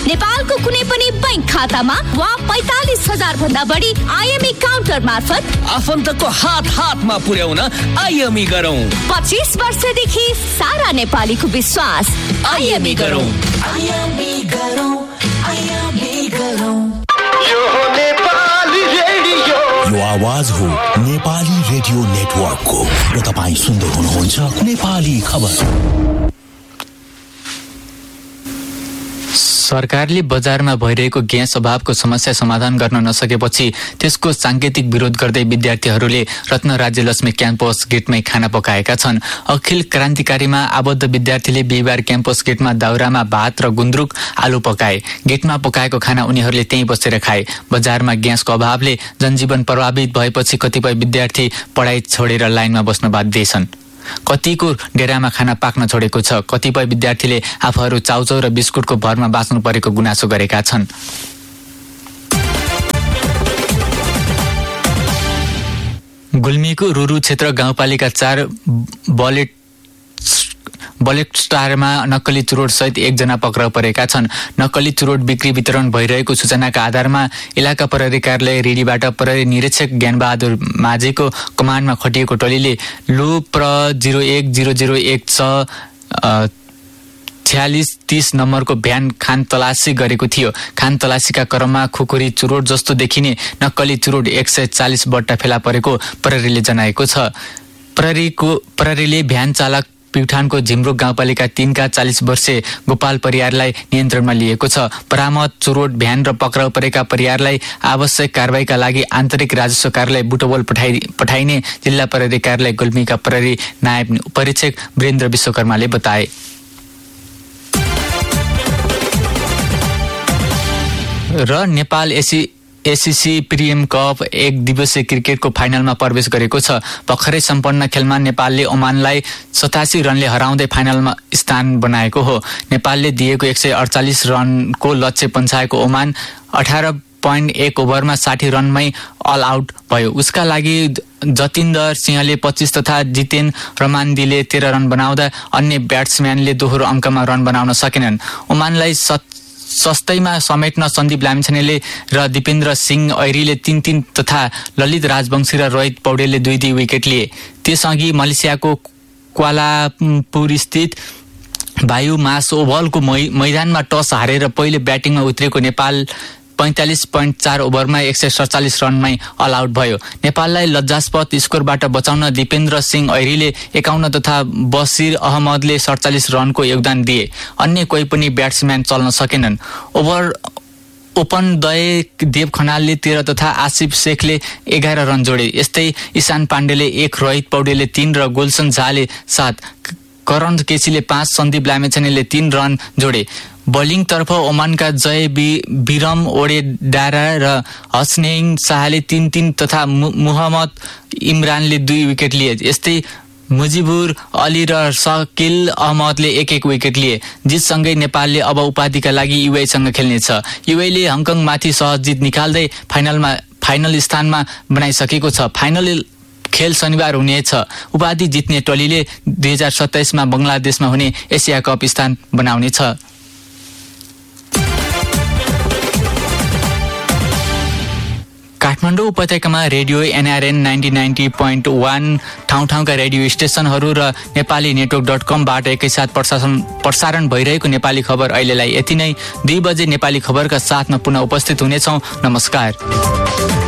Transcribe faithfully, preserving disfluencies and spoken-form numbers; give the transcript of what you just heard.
नेपालको कुनै पनि बैंक खातामा वा पैंतालीस हजार भन्दा बढी आइएमई काउन्टर मार्फत आफन्तको हात हातमा पुर्याउन आइएमई गरौँ। पच्चीस वर्षदेखि सारा नेपालीको विश्वास। आइएमई गरौँ। आइएमई गरौँ। आइएमई गरौँ। यो हो नेपाली रेडियो। यो आवाज हो नेपाली रेडियो नेटवर्कको र तपाईँ सुन्दै हुनुहुन्छ नेपाली खबर। सरकारले बजारमा भइरहेको ग्यास अभावको समस्या समाधान गर्न नसकेपछि त्यसको सांकेतिक विरोध गर्दै विद्यार्थीहरूले रत्न राज्यलक्ष्मी क्याम्पस गेटमै खाना पकाएका छन्। अखिल क्रान्तिकारीमा आबद्ध विद्यार्थीले बिहिबार क्याम्पस गेटमा दाउरामा भात र गुन्द्रुक आलु पकाए। गेटमा पकाएको खाना उनीहरूले त्यहीँ बसेर खाए। बजारमा ग्यासको अभावले जनजीवन प्रभावित भएपछि कतिपय विद्यार्थी पढाइ छोडेर लाइनमा बस्न बाध्य छन्। कतिको डेरामा खाना पाक्न छोडेको छ। कतिपय विद्यार्थीले आफूहरू चाउचाउ र बिस्कुटको भरमा बाँच्नु परेको गुनासो गरेका छन्। गुल्मीको रुरु क्षेत्र गाउँपालिका चार बलेट बलेट स्टारमा नक्कली चुरोट सहित एकजना पक्राउ परेका छन्। नक्कली चुरोट बिक्री वितरण भइरहेको सूचनाका आधारमा इलाका प्रहरी कार्यालय रेडीबाट प्रहरी निरीक्षक ज्ञानबहादुर माझीको कमान्डमा खटिएको टोलीले लु प्र जिरो एक जिरो जिरो एक छ छ्यालिस तीस नम्बरको भ्यान खान तलासी गरेको थियो। खान तलासीका क्रममा खुकुरी चुरोट जस्तो देखिने नक्कली चुरोट एक सय चालिस बट्टा फेला परेको प्रहरीले जनाएको छ। प्रहरीको प्रहरीले भ्यान चालक प्युठानको झिमरुक गाउँपालिका तीनका चालिस वर्षीय गोपाल परियारलाई नियन्त्रणमा लिएको छ। बरामद चुरोट भ्यान र पक्राउ परेका परियारलाई आवश्यक कारबाहीका लागि आन्तरिक राजस्व कार्यालय बुटवल पठाइ पठाइने जिल्ला प्रहरी कार्यालय गुल्मीका प्रहरी नायब उपरीक्षक वीरेन्द्र विश्वकर्माले बताए। र Nepal AC ACC premium cup एक दिवसीय क्रिकेटको फाइनलमा प्रवेश गरेको छ। भर्खरै सम्पन्न खेलमा नेपालले ओमानलाई सतासी रनले हराउँदै फाइनलमा स्थान बनाएको हो। नेपालले दिएको एक सय अडचालिस रनको लक्ष्य पन्छाएको ओमान अठार पोइन्ट एक ओभरमा साठी रनमै अल आउट भयो। उसका लागि जतिन्दर सिंहले पच्चीस तथा जितेन रमान्डीले तेह्र रन बनाउँदा अन्य ब्याट्सम्यानले दोहोरो अङ्कमा रन बनाउन सकेनन्। ओमानलाई सत सस्तैमा समेट्न सन्दीप लामिछानेले र दिपेन्द्र सिंह ऐरीले तीन तीन तथा ललित राजवंशी र रोहित पौडेलले दुई दुई विकेट लिए। त्यसअघि मलेसियाको क्वालालम्पुर स्थित वायु मास ओभलको मैदानमा टस हारेर पहिले ब्याटिङमा उत्रेको नेपाल पैंतालीस पोइन्ट चार ओभरमा एक सय सडचालिस रनमै अल आउट भयो। नेपाललाई लज्जास्पद स्कोरबाट बचाउन दिपेन्द्र सिंह ऐरीले एकाउन्न तथा बसिर अहमदले सडचालिस रनको योगदान दिए। अन्य कोही पनि ब्याट्सम्यान चल्न सकेनन्। ओभर ओपन दय देव खनालले तेह्र तथा आसिफ शेखले एघार रन जोडे। यस्तै ईशान पाण्डेले एक, रोहित पौडेलले तीन र गुलसन झाले सात, करण केसीले पाँच, सन्दीप लामिछानेले तीन रन जोडे। बलिङतर्फ ओमानका जय बिरम ओडे डारा र हसनैन शाहले तीन तीन तथा मुहम्मद इमरानले दुई विकेट लिए। यस्तै मुजिबुर अली र शकिल अहमदले एक एक विकेट लिए। जितसँगै नेपालले अब उपाधिका लागि युएईसँग खेल्नेछ। युएईले हङकङमाथि सहज जित निकाल्दै फाइनलमा फाइनल स्थानमा बनाइसकेको छ। फाइनल खेल शनिबार हुनेछ। उपाधि जित्ने टोलीले दुई हजार सत्ताइसमा बङ्गलादेशमा हुने एसिया कप स्थान बनाउनेछ। काठमाडौँ उपत्यकामा radio NRN ninety ninety point one ठाउँ ठाउँका रेडियो स्टेशनहरू र नेपाली नेटवर्क डट कमबाट एकैसाथ प्रसारण प्रसारण भइरहेको नेपाली खबर अहिलेलाई यति नै। दुई बजे नेपाली खबरका साथमा पुनः उपस्थित हुनेछौँ। नमस्कार।